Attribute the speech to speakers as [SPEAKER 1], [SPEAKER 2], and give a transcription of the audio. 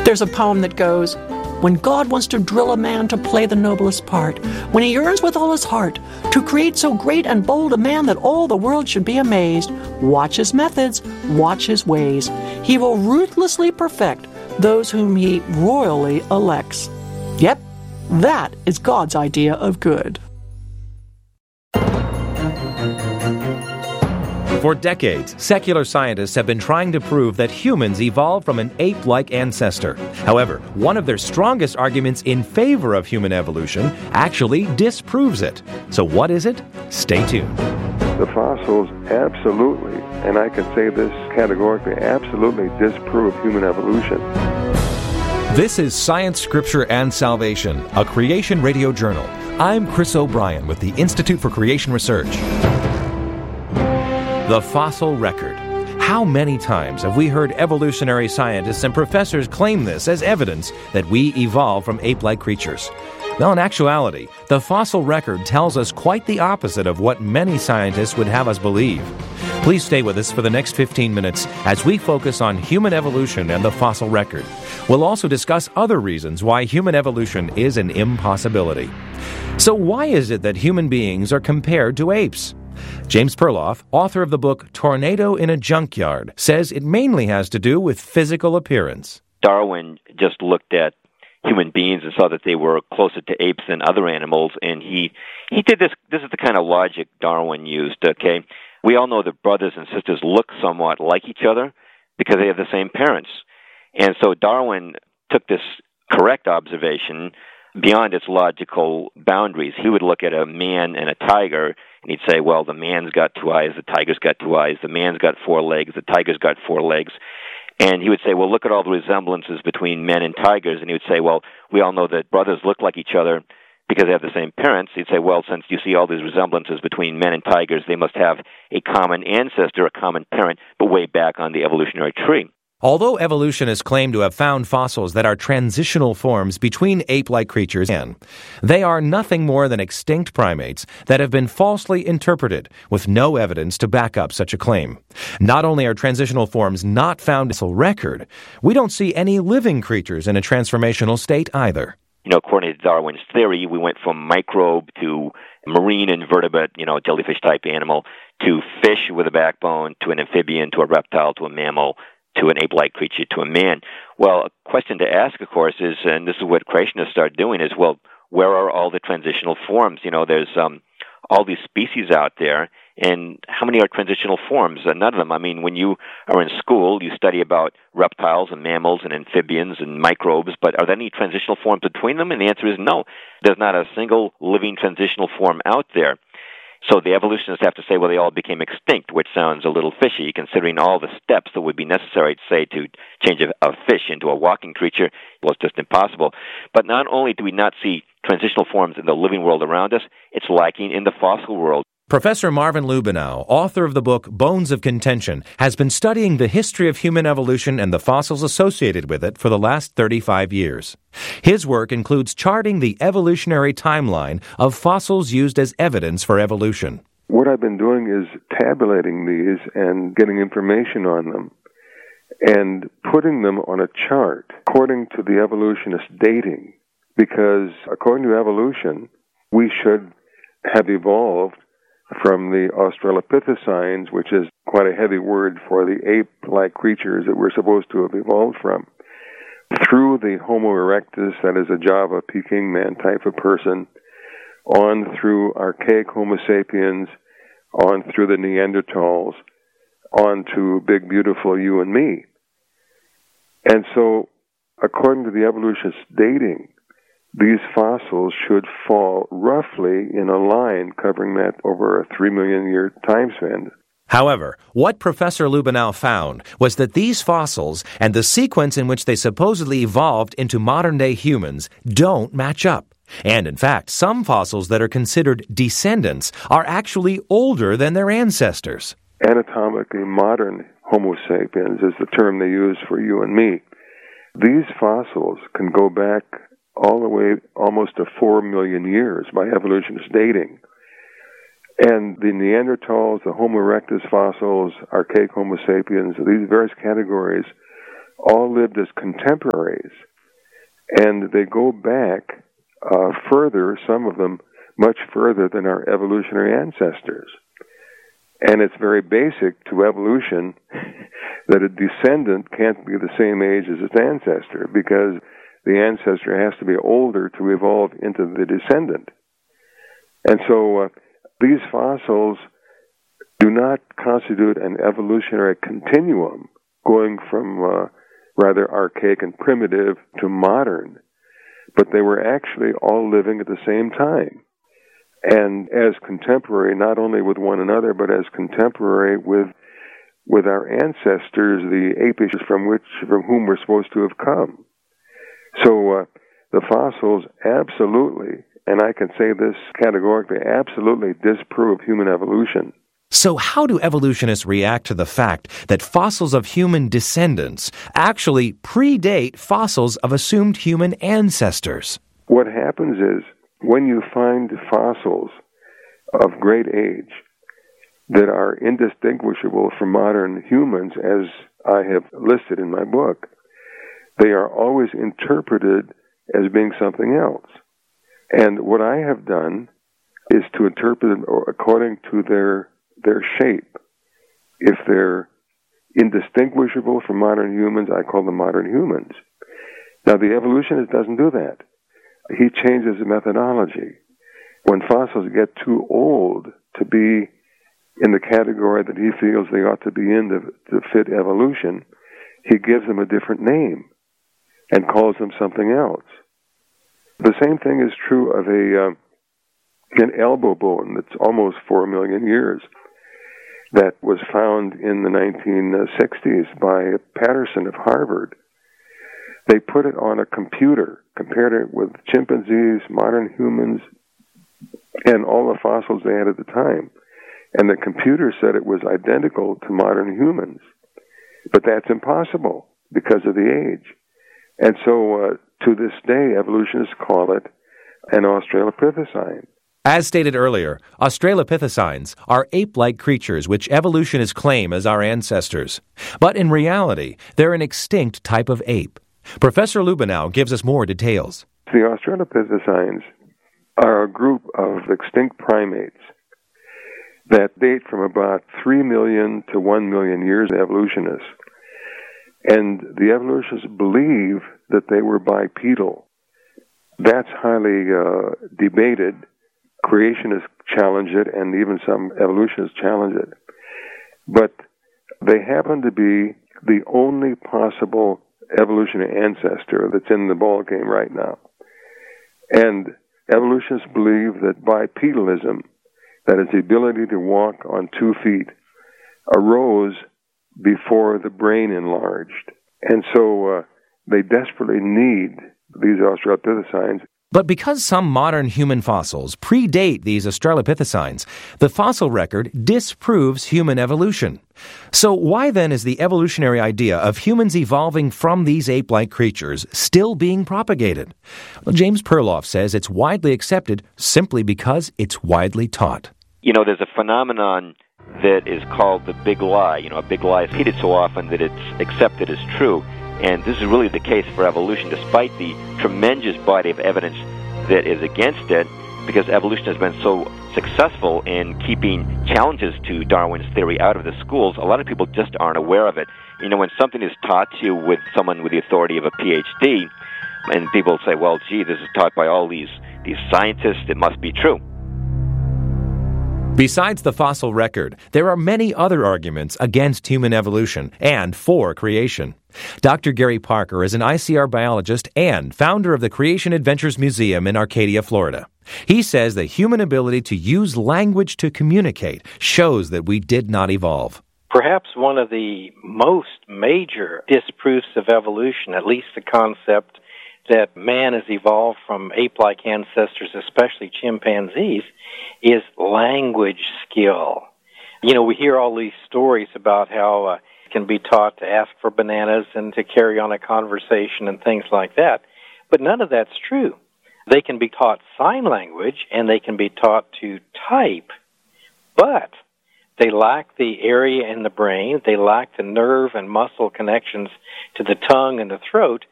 [SPEAKER 1] There's a poem that goes, when God wants to drill a man to play the noblest part, when he yearns with all his heart to create so great and bold a man that all the world should be amazed, watch his methods, watch his ways. He will ruthlessly perfect those whom he royally elects. Yep, that is God's idea of good.
[SPEAKER 2] For decades, secular scientists have been trying to prove that humans evolved from an ape-like ancestor. However, one of their strongest arguments in favor of human evolution actually disproves it. So what is it? Stay tuned.
[SPEAKER 3] The fossils absolutely, and I can say this categorically, absolutely disprove human evolution.
[SPEAKER 2] This is Science, Scripture, and Salvation, a Creation Radio journal. I'm Chris O'Brien with the Institute for Creation Research. The fossil record. How many times have we heard evolutionary scientists and professors claim this as evidence that we evolved from ape-like creatures? Well, in actuality, the fossil record tells us quite the opposite of what many scientists would have us believe. Please stay with us for the next 15 minutes as we focus on human evolution and the fossil record. We'll also discuss other reasons why human evolution is an impossibility. So why is it that human beings are compared to apes? James Perloff, author of the book Tornado in a Junkyard, says it mainly has to do with physical appearance.
[SPEAKER 4] Darwin just looked at human beings and saw that they were closer to apes than other animals, and he did this. This is the kind of logic Darwin used, okay? We all know that brothers and sisters look somewhat like each other because they have the same parents. And so Darwin took this correct observation beyond its logical boundaries. He would look at a man and a tiger, and he'd say, well, the man's got 2 eyes, the tiger's got 2 eyes, the man's got 4 legs, the tiger's got 4 legs. And he would say, well, look at all the resemblances between men and tigers. And he would say, well, we all know that brothers look like each other because they have the same parents. He'd say, well, since you see all these resemblances between men and tigers, they must have a common ancestor, a common parent, but way back on the evolutionary tree.
[SPEAKER 2] Although evolutionists claim to have found fossils that are transitional forms between ape-like creatures, they are nothing more than extinct primates that have been falsely interpreted with no evidence to back up such a claim. Not only are transitional forms not found in the fossil record, we don't see any living creatures in a transformational state either.
[SPEAKER 4] According to Darwin's theory, we went from microbe to marine invertebrate, jellyfish-type animal, to fish with a backbone, to an amphibian, to a reptile, to a mammal, to an ape-like creature, to a man. Well, a question to ask, of course, is, and this is what creationists start doing, is, well, where are all the transitional forms? There's all these species out there, and how many are transitional forms? None of them. I mean, when you are in school, you study about reptiles and mammals and amphibians and microbes, but are there any transitional forms between them? And the answer is no. There's not a single living transitional form out there. So the evolutionists have to say, well, they all became extinct, which sounds a little fishy, considering all the steps that would be necessary, say, to change a fish into a walking creature. Well, it's just impossible. But not only do we not see transitional forms in the living world around us, it's lacking in the fossil world.
[SPEAKER 2] Professor Marvin Lubenow, author of the book Bones of Contention, has been studying the history of human evolution and the fossils associated with it for the last 35 years. His work includes charting the evolutionary timeline of fossils used as evidence for evolution.
[SPEAKER 3] What I've been doing is tabulating these and getting information on them and putting them on a chart according to the evolutionist dating, because according to evolution, we should have evolved from the Australopithecines, which is quite a heavy word for the ape-like creatures that we're supposed to have evolved from, through the Homo erectus, that is a Java Peking man type of person, on through archaic Homo sapiens, on through the Neanderthals, on to big, beautiful you and me. And so, according to the evolutionist dating, these fossils should fall roughly in a line covering that over a 3 million year time span.
[SPEAKER 2] However, what Professor Lubenow found was that these fossils and the sequence in which they supposedly evolved into modern-day humans don't match up. And in fact, some fossils that are considered descendants are actually older than their ancestors.
[SPEAKER 3] Anatomically modern Homo sapiens is the term they use for you and me. These fossils can go back all the way almost to 4 million years by evolutionist dating. And the Neanderthals, the Homo erectus fossils, archaic Homo sapiens, these various categories all lived as contemporaries, and they go back further, some of them much further than our evolutionary ancestors. And it's very basic to evolution that a descendant can't be the same age as its ancestor, because the ancestor has to be older to evolve into the descendant. And so these fossils do not constitute an evolutionary continuum going from rather archaic and primitive to modern, but they were actually all living at the same time. And as contemporary, not only with one another, but as contemporary with our ancestors, the apish from whom we're supposed to have come. So the fossils absolutely, and I can say this categorically, absolutely disprove human evolution.
[SPEAKER 2] So how do evolutionists react to the fact that fossils of human descendants actually predate fossils of assumed human ancestors?
[SPEAKER 3] What happens is, when you find fossils of great age that are indistinguishable from modern humans, as I have listed in my book, they are always interpreted as being something else. And what I have done is to interpret them according to their shape. If they're indistinguishable from modern humans, I call them modern humans. Now, the evolutionist doesn't do that. He changes the methodology. When fossils get too old to be in the category that he feels they ought to be in to fit evolution, he gives them a different name and calls them something else. The same thing is true of an elbow bone that's almost 4 million years that was found in the 1960s by Patterson of Harvard. They put it on a computer, compared it with chimpanzees, modern humans, and all the fossils they had at the time. And the computer said it was identical to modern humans. But that's impossible because of the age. And so to this day, evolutionists call it an Australopithecine.
[SPEAKER 2] As stated earlier, Australopithecines are ape-like creatures which evolutionists claim as our ancestors. But in reality, they're an extinct type of ape. Professor Lubenow gives us more details.
[SPEAKER 3] The Australopithecines are a group of extinct primates that date from about 3 million to 1 million years, evolutionists. And the evolutionists believe that they were bipedal. That's highly debated. Creationists challenge it, and even some evolutionists challenge it. But they happen to be the only possible evolutionary ancestor that's in the ballgame right now. And evolutionists believe that bipedalism, that is the ability to walk on 2 feet, arose before the brain enlarged. And so they desperately need these Australopithecines.
[SPEAKER 2] But because some modern human fossils predate these Australopithecines, the fossil record disproves human evolution. So why then is the evolutionary idea of humans evolving from these ape-like creatures still being propagated? Well, James Perloff says it's widely accepted simply because it's widely taught.
[SPEAKER 4] You know, there's a phenomenon that is called the big lie. You know, a big lie is repeated so often that it's accepted as true. And this is really the case for evolution, despite the tremendous body of evidence that is against it, because evolution has been so successful in keeping challenges to Darwin's theory out of the schools. A lot of people just aren't aware of it. You know, when something is taught to you with someone with the authority of a PhD, and people say, well, gee, this is taught by all these scientists, it must be true.
[SPEAKER 2] Besides the fossil record, there are many other arguments against human evolution and for creation. Dr. Gary Parker is an ICR biologist and founder of the Creation Adventures Museum in Arcadia, Florida. He says the human ability to use language to communicate shows that we did not evolve.
[SPEAKER 5] Perhaps one of the most major disproofs of evolution, at least the concept that man has evolved from ape-like ancestors, especially chimpanzees, is language skill. You know, we hear all these stories about how it can be taught to ask for bananas and to carry on a conversation and things like that, but none of that's true. They can be taught sign language and they can be taught to type, but They lack the area in the brain. They lack the nerve and muscle connections to the tongue and the throat